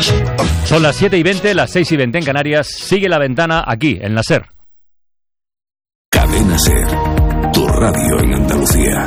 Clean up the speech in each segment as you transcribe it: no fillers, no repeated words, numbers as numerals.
Son las 7:20, las 6:20 en Canarias. Sigue La Ventana aquí, en la SER. Cadena SER, tu radio en Andalucía.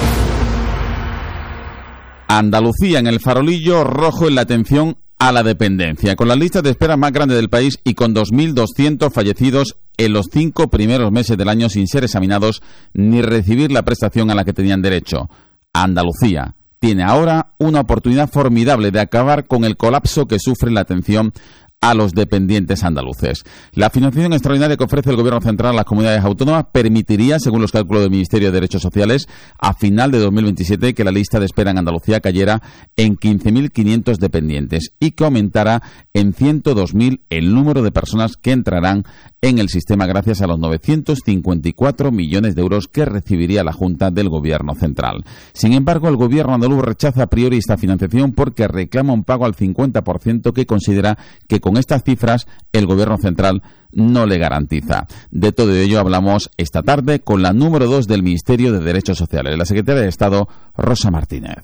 Andalucía en el farolillo rojo en la atención a la dependencia, con las listas de espera más grandes del país y con 2.200 fallecidos en los 5 primeros meses del año sin ser examinados ni recibir la prestación a la que tenían derecho. Andalucía tiene ahora una oportunidad formidable de acabar con el colapso que sufre la atención a los dependientes andaluces. La financiación extraordinaria que ofrece el Gobierno central a las comunidades autónomas permitiría, según los cálculos del Ministerio de Derechos Sociales, a final de 2027 que la lista de espera en Andalucía cayera en 15.500 dependientes y que aumentara en 102.000 el número de personas que entrarán en el sistema gracias a los 954 millones de euros que recibiría la Junta del Gobierno central. Sin embargo, el Gobierno andaluz rechaza a priori esta financiación porque reclama un pago al 50% que considera que con estas cifras el Gobierno central no le garantiza. De todo ello hablamos esta tarde con la número 2 del Ministerio de Derechos Sociales, la secretaria de Estado, Rosa Martínez.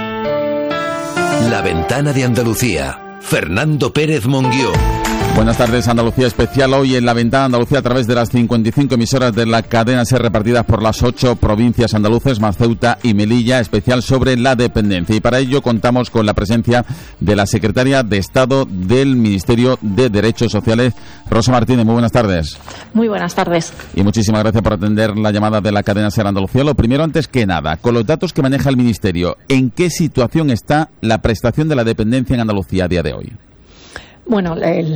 La Ventana de Andalucía, Fernando Pérez Monguió. Buenas tardes, Andalucía Especial. Hoy en La Ventana Andalucía a través de las 55 emisoras de la cadena SER repartidas por las 8 provincias andaluces más Ceuta y Melilla, especial sobre la dependencia. Y para ello contamos con la presencia de la secretaria de Estado del Ministerio de Derechos Sociales, Rosa Martínez. Muy buenas tardes. Muy buenas tardes. Y muchísimas gracias por atender la llamada de la cadena SER Andalucía. Lo primero, antes que nada, con los datos que maneja el Ministerio, ¿en qué situación está la prestación de la dependencia en Andalucía a día de hoy? Bueno,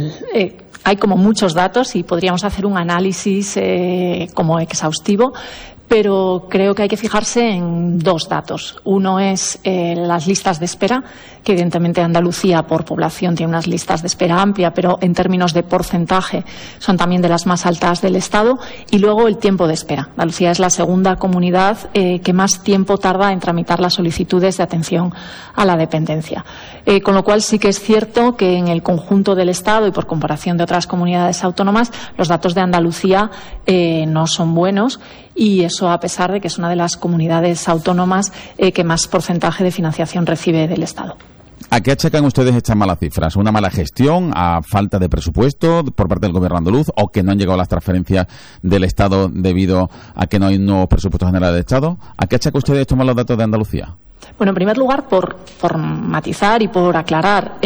hay como muchos datos y podríamos hacer un análisis como exhaustivo, pero creo que hay que fijarse en dos datos. Uno es las listas de espera, que evidentemente Andalucía por población tiene unas listas de espera amplia, pero en términos de porcentaje son también de las más altas del Estado. Y luego el tiempo de espera. Andalucía es la segunda comunidad que más tiempo tarda en tramitar las solicitudes de atención a la dependencia. Con lo cual sí que es cierto que en el conjunto del Estado y por comparación de otras comunidades autónomas, los datos de Andalucía no son buenos. Y eso a pesar de que es una de las comunidades autónomas que más porcentaje de financiación recibe del Estado. ¿A qué achacan ustedes estas malas cifras? ¿Una mala gestión? ¿A falta de presupuesto por parte del Gobierno andaluz? ¿O que no han llegado las transferencias del Estado debido a que no hay nuevos presupuestos generales de Estado? ¿A qué achacan ustedes estos malos datos de Andalucía? Bueno, en primer lugar, por matizar y por aclarar,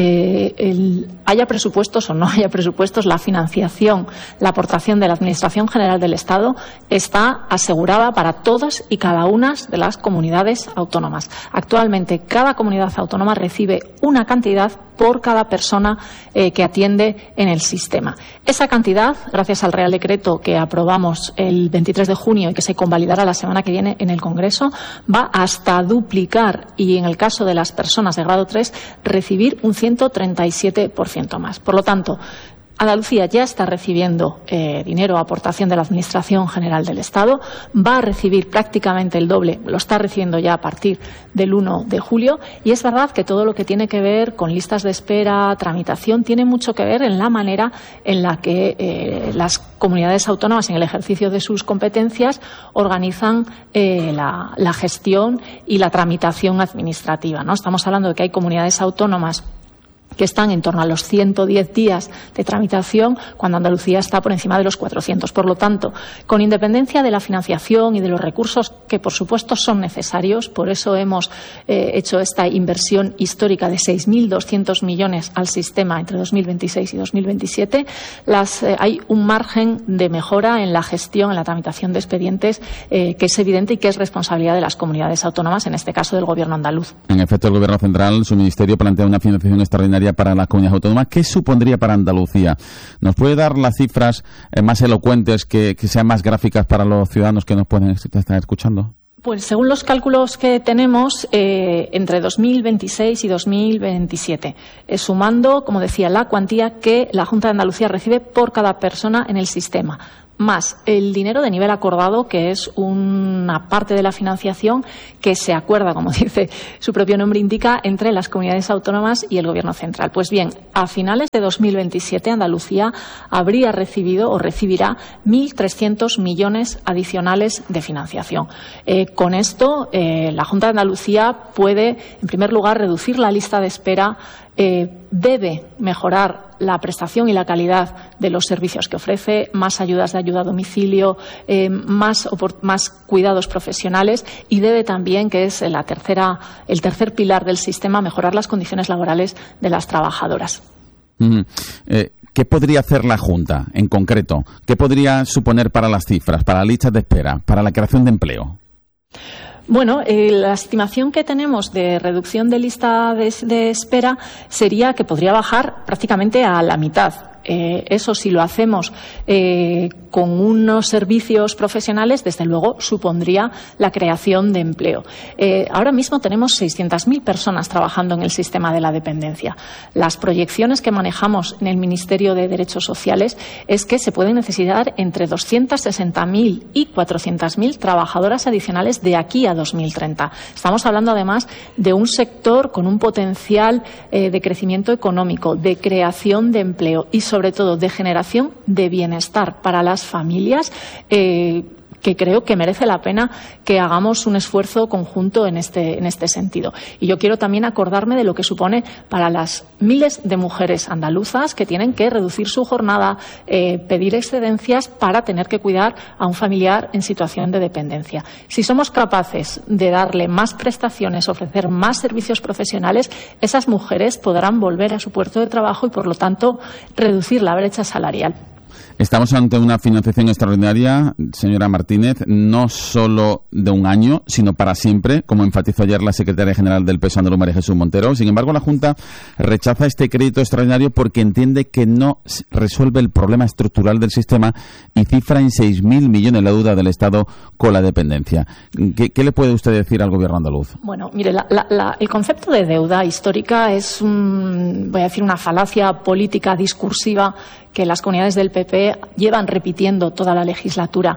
haya presupuestos o no haya presupuestos, la financiación, la aportación de la Administración General del Estado está asegurada para todas y cada una de las comunidades autónomas. Actualmente, cada comunidad autónoma recibe una cantidad por cada persona que atiende en el sistema. Esa cantidad, gracias al Real Decreto que aprobamos el 23 de junio y que se convalidará la semana que viene en el Congreso, va hasta duplicar y, en el caso de las personas de grado 3, recibir un 137% más. Por lo tanto, Andalucía ya está recibiendo dinero, aportación de la Administración General del Estado, va a recibir prácticamente el doble, lo está recibiendo ya a partir del 1 de julio, y es verdad que todo lo que tiene que ver con listas de espera, tramitación, tiene mucho que ver en la manera en la que las comunidades autónomas, en el ejercicio de sus competencias, organizan la gestión y la tramitación administrativa, ¿no? Estamos hablando de que hay comunidades autónomas que están en torno a los 110 días de tramitación, cuando Andalucía está por encima de los 400. Por lo tanto, con independencia de la financiación y de los recursos que, por supuesto, son necesarios, por eso hemos hecho esta inversión histórica de 6.200 millones al sistema entre 2026 y 2027, hay un margen de mejora en la gestión, en la tramitación de expedientes, que es evidente y que es responsabilidad de las comunidades autónomas, en este caso del Gobierno andaluz. En efecto, el Gobierno central, su ministerio, plantea una financiación extraordinaria para las comunidades autónomas. ¿Qué supondría para Andalucía? ¿Nos puede dar las cifras más elocuentes, que sean más gráficas para los ciudadanos que nos pueden estar escuchando? Pues según los cálculos que tenemos, entre 2026 y 2027, sumando, como decía, la cuantía que la Junta de Andalucía recibe por cada persona en el sistema, más el dinero de nivel acordado, que es una parte de la financiación que se acuerda, como dice su propio nombre indica, entre las comunidades autónomas y el Gobierno central. Pues bien, a finales de 2027 Andalucía habría recibido o recibirá 1.300 millones adicionales de financiación. Con esto, la Junta de Andalucía puede, en primer lugar, reducir la lista de espera debe mejorar la prestación y la calidad de los servicios que ofrece, más ayudas de ayuda a domicilio, más cuidados profesionales, y debe también, que es el tercer pilar del sistema, mejorar las condiciones laborales de las trabajadoras. ¿Qué podría hacer la Junta en concreto? ¿Qué podría suponer para las cifras, para las listas de espera, para la creación de empleo? Bueno, la estimación que tenemos de reducción de lista de espera sería que podría bajar prácticamente a la mitad. Eso, si lo hacemos con unos servicios profesionales, desde luego supondría la creación de empleo. Ahora mismo tenemos 600.000 personas trabajando en el sistema de la dependencia. Las proyecciones que manejamos en el Ministerio de Derechos Sociales es que se pueden necesitar entre 260.000 y 400.000 trabajadoras adicionales de aquí a 2030. Estamos hablando, además, de un sector con un potencial de crecimiento económico, de creación de empleo y, sobre todo, de generación de bienestar para las familias, que creo que merece la pena que hagamos un esfuerzo conjunto en este sentido. Y yo quiero también acordarme de lo que supone para las miles de mujeres andaluzas que tienen que reducir su jornada, pedir excedencias para tener que cuidar a un familiar en situación de dependencia. Si somos capaces de darle más prestaciones, ofrecer más servicios profesionales, esas mujeres podrán volver a su puesto de trabajo y, por lo tanto, reducir la brecha salarial. Estamos ante una financiación extraordinaria, señora Martínez, no solo de un año, sino para siempre, como enfatizó ayer la secretaria general del PSOE andaluz, María Jesús Montero. Sin embargo, la Junta rechaza este crédito extraordinario porque entiende que no resuelve el problema estructural del sistema y cifra en 6.000 millones la deuda del Estado con la dependencia. ¿Qué le puede usted decir al Gobierno andaluz? Bueno, mire, el concepto de deuda histórica es, voy a decir, una falacia política discursiva que las comunidades del PP llevan repitiendo toda la legislatura.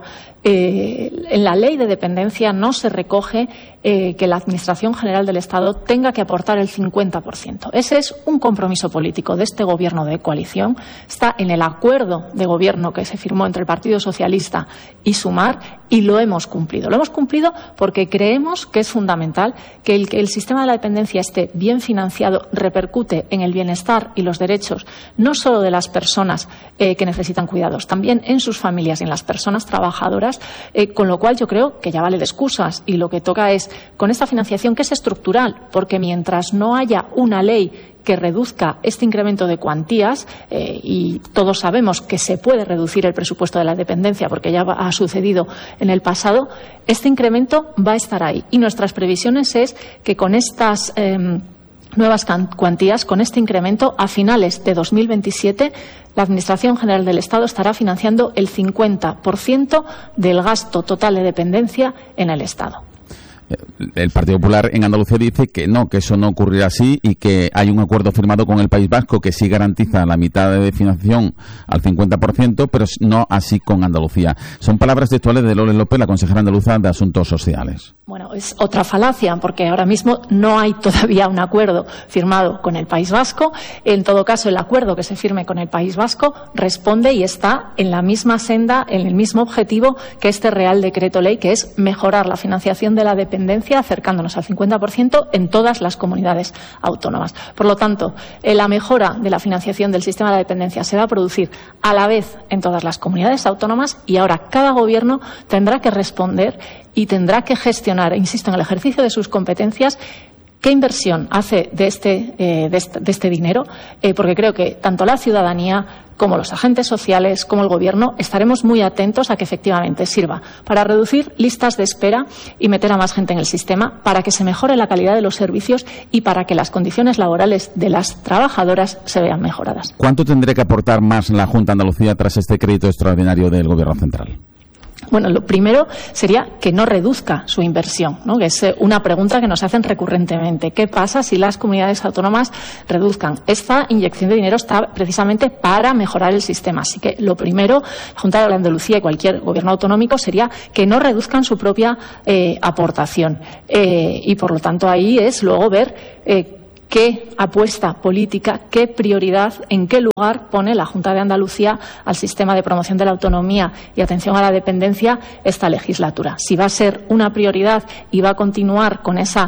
En la ley de dependencia no se recoge que la Administración General del Estado tenga que aportar el 50%. Ese es un compromiso político de este Gobierno de coalición. Está en el acuerdo de gobierno que se firmó entre el Partido Socialista y Sumar, y lo hemos cumplido. Lo hemos cumplido porque creemos que es fundamental que el sistema de la dependencia esté bien financiado, repercute en el bienestar y los derechos no solo de las personas que necesitan cuidados, también en sus familias y en las personas trabajadoras, con lo cual yo creo que ya vale de excusas, y lo que toca es, con esta financiación que es estructural, porque mientras no haya una ley que reduzca este incremento de cuantías, y todos sabemos que se puede reducir el presupuesto de la dependencia porque ya ha sucedido en el pasado, este incremento va a estar ahí. Y nuestras previsiones es que con estas nuevas cuantías, con este incremento, a finales de 2027, la Administración General del Estado estará financiando el 50% del gasto total de dependencia en el Estado. El Partido Popular en Andalucía dice que no, que eso no ocurrirá así, y que hay un acuerdo firmado con el País Vasco que sí garantiza la mitad de financiación al 50%, pero no así con Andalucía. Son palabras textuales de Loles López, la consejera andaluza de Asuntos Sociales. Bueno, es otra falacia, porque ahora mismo no hay todavía un acuerdo firmado con el País Vasco. En todo caso, el acuerdo que se firme con el País Vasco responde y está en la misma senda, en el mismo objetivo que este Real Decreto Ley, que es mejorar la financiación de la dependencia, acercándonos al 50% en todas las comunidades autónomas. Por lo tanto, la mejora de la financiación del sistema de la dependencia se va a producir a la vez en todas las comunidades autónomas, y ahora cada gobierno tendrá que responder y tendrá que gestionar, insisto, en el ejercicio de sus competencias, qué inversión hace de este dinero, porque creo que tanto la ciudadanía como los agentes sociales, como el Gobierno, estaremos muy atentos a que efectivamente sirva para reducir listas de espera y meter a más gente en el sistema, para que se mejore la calidad de los servicios y para que las condiciones laborales de las trabajadoras se vean mejoradas. ¿Cuánto tendría que aportar más la Junta de Andalucía tras este crédito extraordinario del Gobierno central? Bueno, lo primero sería que no reduzca su inversión, ¿no? Que es una pregunta que nos hacen recurrentemente. ¿Qué pasa si las comunidades autónomas reduzcan? Esta inyección de dinero está precisamente para mejorar el sistema. Así que lo primero, la Junta de Andalucía y cualquier gobierno autonómico, sería que no reduzcan su propia aportación. Y por lo tanto ahí es luego ver qué apuesta política, qué prioridad, en qué lugar pone la Junta de Andalucía al sistema de promoción de la autonomía y atención a la dependencia esta legislatura. Si va a ser una prioridad y va a continuar con esa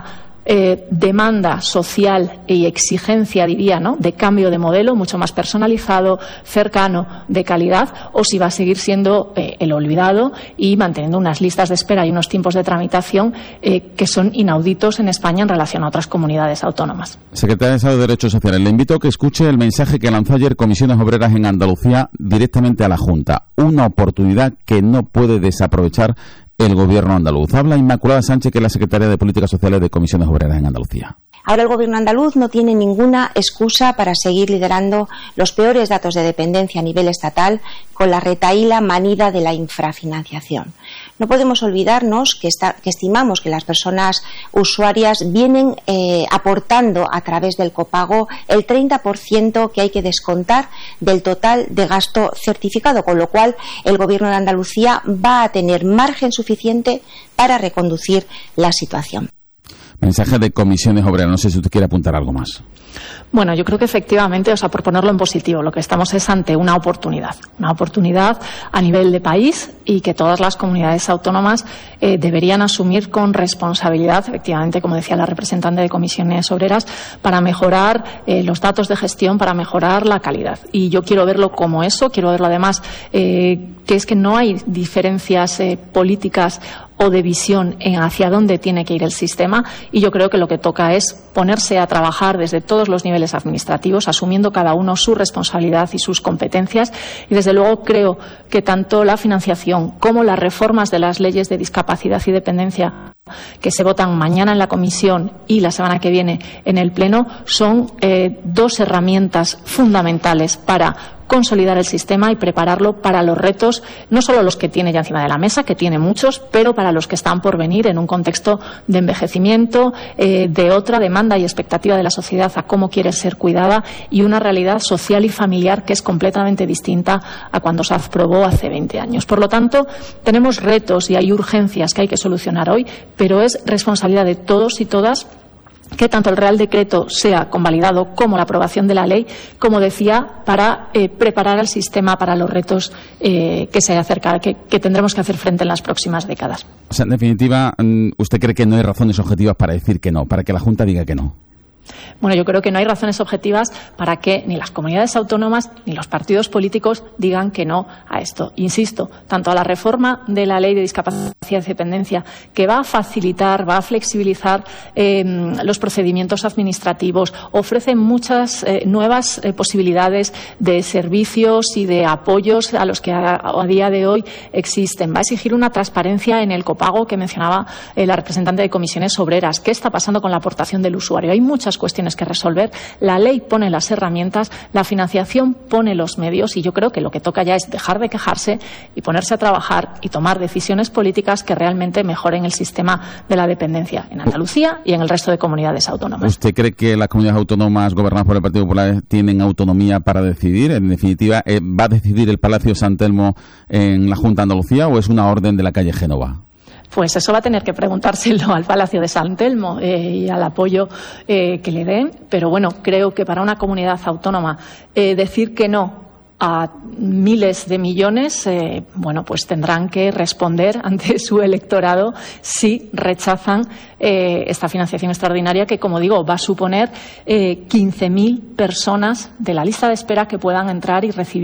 demanda social y exigencia, diría, ¿no?, de cambio de modelo, mucho más personalizado, cercano, de calidad, o si va a seguir siendo el olvidado y manteniendo unas listas de espera y unos tiempos de tramitación que son inauditos en España en relación a otras comunidades autónomas. Secretaria de Estado de Derechos Sociales, le invito a que escuche el mensaje que lanzó ayer Comisiones Obreras en Andalucía directamente a la Junta. Una oportunidad que no puede desaprovechar el Gobierno andaluz. Habla Inmaculada Sánchez, que es la Secretaria de Políticas Sociales de Comisiones Obreras en Andalucía. Ahora el Gobierno andaluz no tiene ninguna excusa para seguir liderando los peores datos de dependencia a nivel estatal con la retahíla manida de la infrafinanciación. No podemos olvidarnos que estimamos que las personas usuarias vienen aportando a través del copago el 30% que hay que descontar del total de gasto certificado, con lo cual el Gobierno de Andalucía va a tener margen suficiente para reconducir la situación. Mensaje de Comisiones Obreras. No sé si usted quiere apuntar algo más. Bueno, yo creo que efectivamente, por ponerlo en positivo, lo que estamos es ante una oportunidad a nivel de país y que todas las comunidades autónomas deberían asumir con responsabilidad, efectivamente, como decía la representante de Comisiones Obreras, para mejorar los datos de gestión, para mejorar la calidad. Y yo quiero verlo como eso, quiero verlo además que es que no hay diferencias políticas o de visión en hacia dónde tiene que ir el sistema, y yo creo que lo que toca es ponerse a trabajar desde todos los niveles administrativos, asumiendo cada uno su responsabilidad y sus competencias, y desde luego creo que tanto la financiación como las reformas de las leyes de discapacidad y dependencia que se votan mañana en la Comisión y la semana que viene en el Pleno son dos herramientas fundamentales para consolidar el sistema y prepararlo para los retos, no solo los que tiene ya encima de la mesa, que tiene muchos, pero para los que están por venir en un contexto de envejecimiento, de otra demanda y expectativa de la sociedad a cómo quiere ser cuidada y una realidad social y familiar que es completamente distinta a cuando se aprobó hace 20 años. Por lo tanto, tenemos retos y hay urgencias que hay que solucionar hoy, pero es responsabilidad de todos y todas que tanto el Real Decreto sea convalidado como la aprobación de la ley, como decía, para preparar al sistema para los retos que se acercan, que tendremos que hacer frente en las próximas décadas. O sea, en definitiva, ¿usted cree que no hay razones objetivas para decir que no, para que la Junta diga que no? Bueno, yo creo que no hay razones objetivas para que ni las comunidades autónomas ni los partidos políticos digan que no a esto. Insisto, tanto a la reforma de la Ley de Discapacidad y Dependencia, que va a facilitar, va a flexibilizar los procedimientos administrativos, ofrece muchas nuevas posibilidades de servicios y de apoyos a los que a día de hoy existen. Va a exigir una transparencia en el copago que mencionaba la representante de Comisiones Obreras. ¿Qué está pasando con la aportación del usuario? Hay muchas cuestiones que resolver. La ley pone las herramientas, la financiación pone los medios, y yo creo que lo que toca ya es dejar de quejarse y ponerse a trabajar y tomar decisiones políticas que realmente mejoren el sistema de la dependencia en Andalucía y en el resto de comunidades autónomas. ¿Usted cree que las comunidades autónomas gobernadas por el Partido Popular tienen autonomía para decidir? En definitiva, ¿va a decidir el Palacio de San Telmo en la Junta de Andalucía o es una orden de la calle Génova? Pues eso va a tener que preguntárselo al Palacio de San Telmo y al apoyo que le den. Pero bueno, creo que para una comunidad autónoma decir que no a miles de millones, bueno, pues tendrán que responder ante su electorado si rechazan esta financiación extraordinaria que, como digo, va a suponer 15.000 personas de la lista de espera que puedan entrar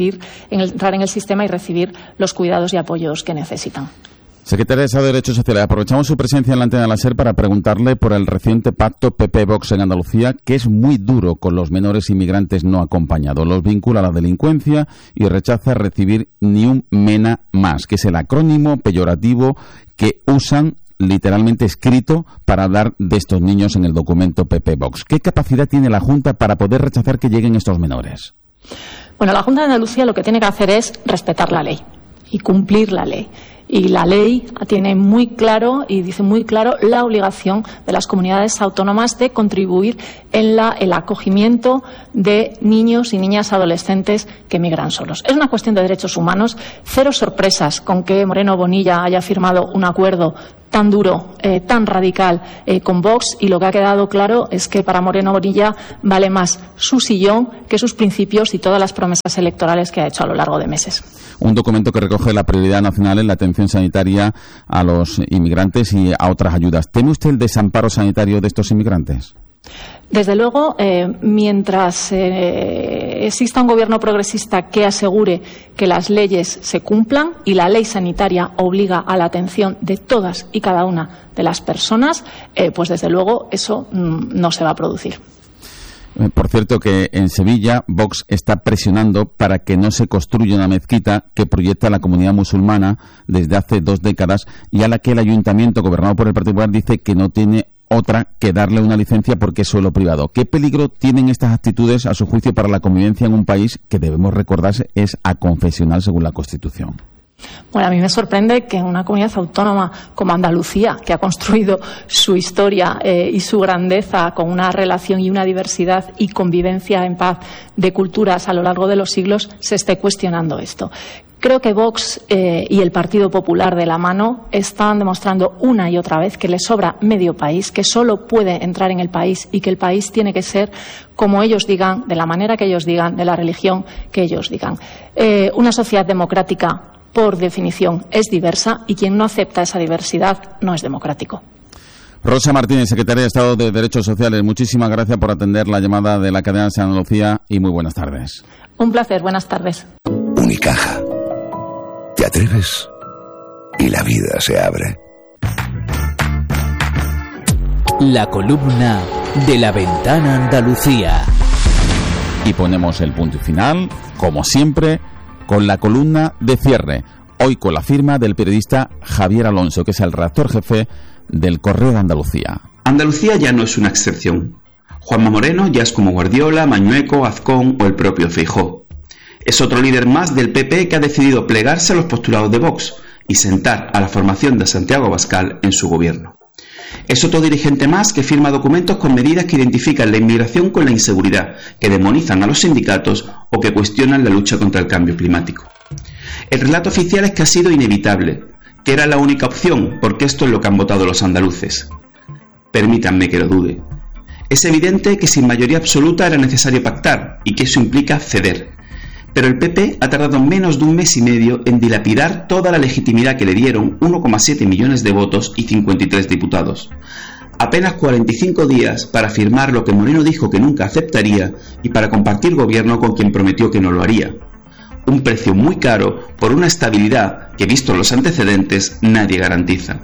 en el sistema y recibir los cuidados y apoyos que necesitan. Secretaria de Estado de Derechos Sociales, aprovechamos su presencia en la antena de la SER para preguntarle por el reciente pacto PP-Vox en Andalucía, que es muy duro con los menores inmigrantes no acompañados. Los vincula a la delincuencia y rechaza recibir ni un MENA más, que es el acrónimo peyorativo que usan literalmente escrito para hablar de estos niños en el documento PP-Vox. ¿Qué capacidad tiene la Junta para poder rechazar que lleguen estos menores? Bueno, la Junta de Andalucía lo que tiene que hacer es respetar la ley y cumplir la ley. Y la ley tiene muy claro y dice muy claro la obligación de las comunidades autónomas de contribuir en el acogimiento de niños y niñas adolescentes que migran solos. Es una cuestión de derechos humanos. Cero sorpresas con que Moreno Bonilla haya firmado un acuerdo tan duro, tan radical con Vox, y lo que ha quedado claro es que para Moreno Bonilla vale más su sillón que sus principios y todas las promesas electorales que ha hecho a lo largo de meses. Un documento que recoge la prioridad nacional en la atención atención sanitaria a los inmigrantes y a otras ayudas. ¿Teme usted el desamparo sanitario de estos inmigrantes? Desde luego, mientras exista un gobierno progresista que asegure que las leyes se cumplan y la ley sanitaria obliga a la atención de todas y cada una de las personas, pues desde luego eso no se va a producir. Por cierto que en Sevilla Vox está presionando para que no se construya una mezquita que proyecta la comunidad musulmana desde hace 2 décadas y a la que el ayuntamiento, gobernado por el Partido Popular, dice que no tiene otra que darle una licencia porque es suelo privado. ¿Qué peligro tienen estas actitudes, a su juicio, para la convivencia en un país que, debemos recordarse, es aconfesional según la Constitución? Bueno, a mí me sorprende que en una comunidad autónoma como Andalucía, que ha construido su historia y su grandeza con una relación y una diversidad y convivencia en paz de culturas a lo largo de los siglos, se esté cuestionando esto. Creo que Vox y el Partido Popular de la mano están demostrando una y otra vez que le sobra medio país, que solo puede entrar en el país y que el país tiene que ser como ellos digan, de la manera que ellos digan, de la religión que ellos digan. Una sociedad democrática, por definición, es diversa y quien no acepta esa diversidad no es democrático. Rosa Martínez, secretaria de Estado de Derechos Sociales, muchísimas gracias por atender la llamada de la cadena de Andalucía y muy buenas tardes. Un placer, buenas tardes. Unicaja. Te atreves y la vida se abre. La columna de La Ventana Andalucía. Y ponemos el punto final, como siempre, con la columna de cierre. Hoy con la firma del periodista Javier Alonso, que es el redactor jefe del Correo de Andalucía. Andalucía ya no es una excepción. Juanma Moreno ya es como Guardiola, Mañueco, Azcón o el propio Feijóo. Es otro líder más del PP que ha decidido plegarse a los postulados de Vox y sentar a la formación de Santiago Abascal en su gobierno. Es otro dirigente más que firma documentos con medidas que identifican la inmigración con la inseguridad, que demonizan a los sindicatos o que cuestionan la lucha contra el cambio climático. El relato oficial es que ha sido inevitable, que era la única opción, porque esto es lo que han votado los andaluces. Permítanme que lo dude. Es evidente que sin mayoría absoluta era necesario pactar y que eso implica ceder. Pero el PP ha tardado menos de 1 mes y medio en dilapidar toda la legitimidad que le dieron 1,7 millones de votos y 53 diputados. Apenas 45 días para firmar lo que Moreno dijo que nunca aceptaría y para compartir gobierno con quien prometió que no lo haría. Un precio muy caro por una estabilidad que, visto los antecedentes, nadie garantiza.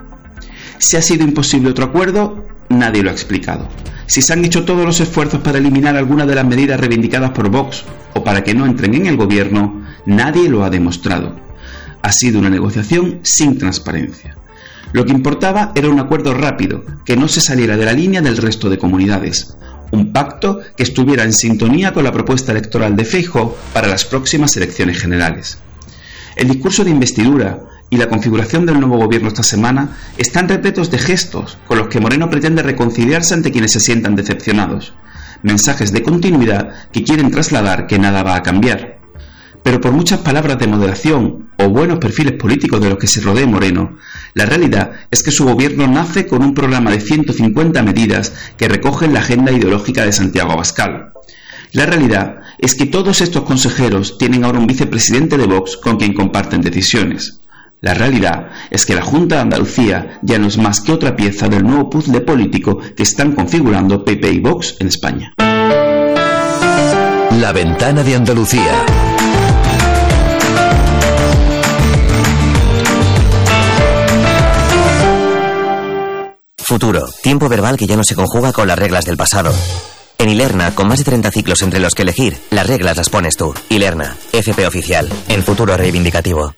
Si ha sido imposible otro acuerdo, nadie lo ha explicado. Si se han hecho todos los esfuerzos para eliminar algunas de las medidas reivindicadas por Vox o para que no entren en el gobierno, nadie lo ha demostrado. Ha sido una negociación sin transparencia. Lo que importaba era un acuerdo rápido, que no se saliera de la línea del resto de comunidades. Un pacto que estuviera en sintonía con la propuesta electoral de Feijóo para las próximas elecciones generales. El discurso de investidura y la configuración del nuevo gobierno esta semana están repletos de gestos con los que Moreno pretende reconciliarse ante quienes se sientan decepcionados. Mensajes de continuidad que quieren trasladar que nada va a cambiar. Pero por muchas palabras de moderación o buenos perfiles políticos de los que se rodee Moreno, la realidad es que su gobierno nace con un programa de 150 medidas que recogen la agenda ideológica de Santiago Abascal. La realidad es que todos estos consejeros tienen ahora un vicepresidente de Vox con quien comparten decisiones. La realidad es que la Junta de Andalucía ya no es más que otra pieza del nuevo puzzle político que están configurando PP y Vox en España. La Ventana de Andalucía. Futuro, tiempo verbal que ya no se conjuga con las reglas del pasado. En Ilerna, con más de 30 ciclos entre los que elegir, las reglas las pones tú. Ilerna, FP oficial, en futuro reivindicativo.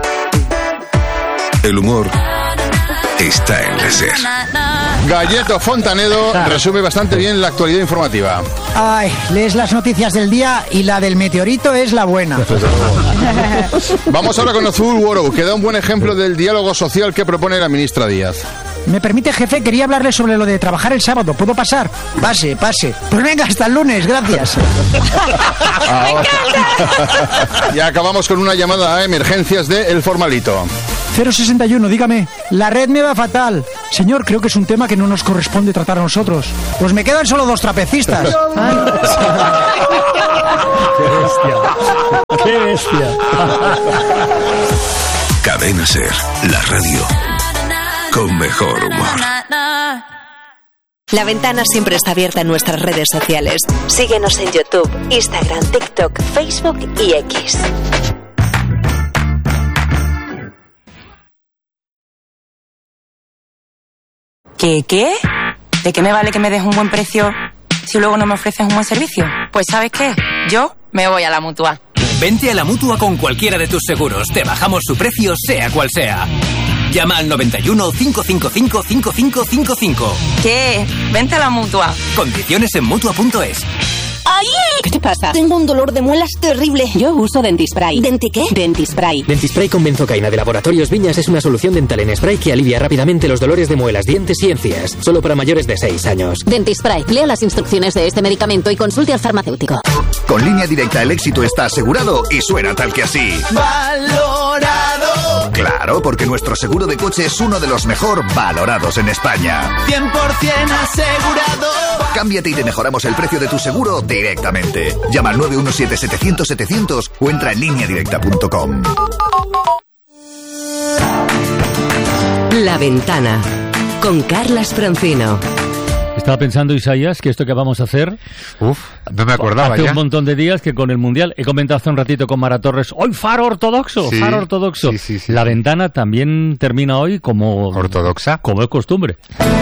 El humor está en la SER. Galleto Fontanedo resume bastante bien la actualidad informativa. Ay, lees las noticias del día y la del meteorito es la buena. Vamos ahora con Azul World, que da un buen ejemplo del diálogo social que propone la ministra Díaz. ¿Me permite, jefe? Quería hablarle sobre lo de trabajar el sábado. ¿Puedo pasar? Pase. Pues venga, hasta el lunes, gracias. Y acabamos con una llamada a emergencias de El Formalito. 061, dígame. La red me va fatal. Señor, creo que es un tema que no nos corresponde tratar a nosotros. Pues me quedan solo 2 trapecistas. ¡Qué bestia! Cadena Cadena SER, la radio con mejor humor. La Ventana siempre está abierta en nuestras redes sociales. Síguenos en YouTube, Instagram, TikTok, Facebook y X. ¿Qué? ¿De qué me vale que me des un buen precio si luego no me ofreces un buen servicio? Pues ¿sabes qué? Yo me voy a la Mutua. Vente a la Mutua con cualquiera de tus seguros. Te bajamos su precio, sea cual sea. Llama al 91 555 5555. ¿Qué? Vente a la Mutua. Condiciones en Mutua.es. ¡Ay! ¿Qué te pasa? Tengo un dolor de muelas terrible. Yo uso Dentispray. ¿Denti qué? Dentispray. Dentispray con benzocaína de Laboratorios Viñas es una solución dental en spray que alivia rápidamente los dolores de muelas, dientes y encías. Solo para mayores de 6 años. Dentispray. Lea las instrucciones de este medicamento y consulte al farmacéutico. Con Línea Directa el éxito está asegurado y suena tal que así. ¡Valorado! Claro, porque nuestro seguro de coche es uno de los mejor valorados en España. 100% asegurado. Cámbiate y te mejoramos el precio de tu seguro directamente. Llama al 917-700-700 o entra en lineadirecta.com. La Ventana, con Carlas Francino. Estaba pensando, Isaías, que esto que vamos a hacer... no me acordaba hace ya. un montón de días que con el Mundial, he comentado hace un ratito con Mara Torres, hoy Faro ortodoxo, Sí, Faro ortodoxo. sí. La Ventana también termina hoy como... ¿Ortodoxa? Como es costumbre.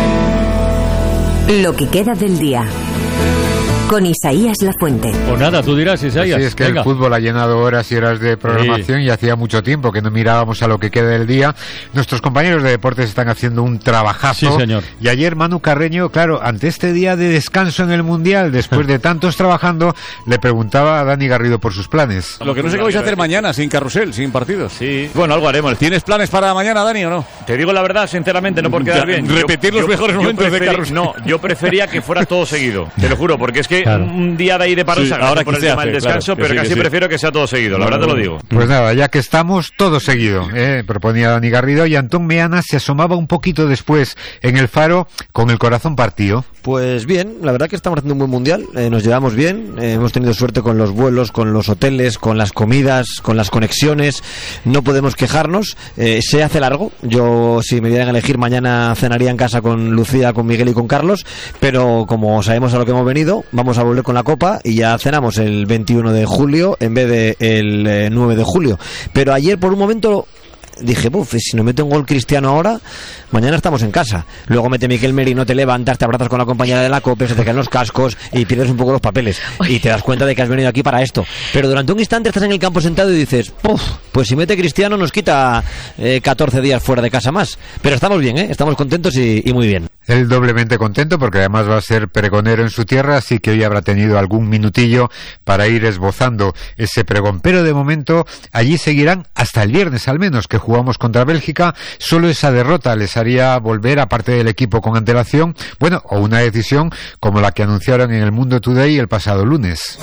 Lo que queda del día. Con Isaías Lafuente. Pues nada, tú dirás, Isaías. Sí, es que venga. el fútbol ha llenado horas y horas de programación y hacía mucho tiempo que no mirábamos a lo que queda del día. Nuestros compañeros de deportes están haciendo un trabajazo. Sí, señor. Y ayer Manu Carreño, claro, ante este día de descanso en el Mundial, después de tantos trabajando, le preguntaba a Dani Garrido por sus planes. Lo que no sé qué vais a hacer mañana, sin carrusel, sin partidos. Sí. Bueno, algo haremos. ¿Tienes planes para mañana, Dani, o no? Te digo la verdad, sinceramente, no por quedar bien. Repetir los mejores momentos de carrusel. No, yo prefería que fuera todo seguido, te lo juro, porque es que un día de ahí de paro, Sí, ahora ahora por que el se tema hace, del descanso, claro, que pero sí, casi que sí. prefiero que sea todo seguido, la verdad te lo digo. Pues nada, ya que estamos, todo seguido, proponía Dani Garrido, y Antón Meana se asomaba un poquito después en el Faro con el corazón partido. Pues bien, la verdad que estamos haciendo un buen mundial, nos llevamos bien, hemos tenido suerte con los vuelos, con los hoteles, con las comidas, con las conexiones, no podemos quejarnos, se hace largo, yo si me dieran a elegir mañana cenaría en casa con Lucía, con Miguel y con Carlos, pero como sabemos a lo que hemos venido, vamos a volver con la copa y ya cenamos el 21 de julio en vez de el 9 de julio, pero ayer por un momento... dije, si no mete un gol Cristiano ahora, mañana estamos en casa. Luego mete Miquel Merino, te levantas, te abrazas con la compañera de la COPE, se te caen los cascos y pierdes un poco los papeles. Y te das cuenta de que has venido aquí para esto. Pero durante un instante estás en el campo sentado y dices, pues si mete Cristiano nos quita 14 días fuera de casa más. Pero estamos bien, estamos contentos y muy bien. Él doblemente contento porque además va a ser pregonero en su tierra, así que hoy habrá tenido algún minutillo para ir esbozando ese pregón. Pero de momento allí seguirán hasta el viernes al menos, que jugamos contra Bélgica. Solo esa derrota les haría volver, aparte del equipo con antelación, o una decisión como la que anunciaron en el Mundo Today el pasado lunes.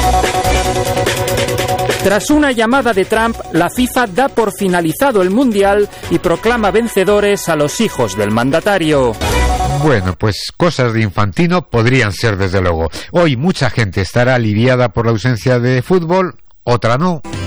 Tras una llamada de Trump, la FIFA da por finalizado el Mundial y proclama vencedores a los hijos del mandatario. Bueno, pues cosas de Infantino podrían ser desde luego. Hoy mucha gente estará aliviada por la ausencia de fútbol, otra no.